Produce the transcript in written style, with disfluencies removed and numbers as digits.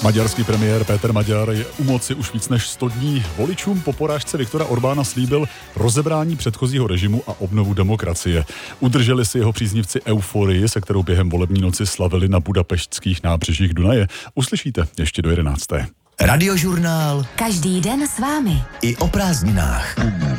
Maďarský premiér Péter Maďar je u moci už víc než 100 dní. Voličům po porážce Viktora Orbána slíbil rozebrání předchozího režimu a obnovu demokracie. Udrželi si jeho příznivci euforii, se kterou během volební noci slavili na budapeštských nábřežích Dunaje. Uslyšíte ještě do 11. Radiožurnál. Každý den s vámi. I o prázdninách.